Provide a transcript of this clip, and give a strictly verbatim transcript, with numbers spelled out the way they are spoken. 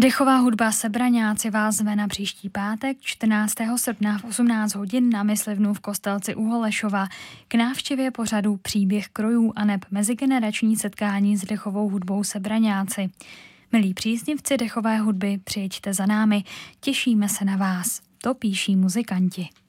Dechová hudba Sebraňáci vás zve na příští pátek čtrnáctého srpna v osmnáct hodin na Myslivnu v Kostelci u Holešova k návštěvě pořadu Příběh krojů a neb mezigenerační setkání s dechovou hudbou Sebraňáci. Milí příznivci dechové hudby, přijeďte za námi, těšíme se na vás. To píší muzikanti.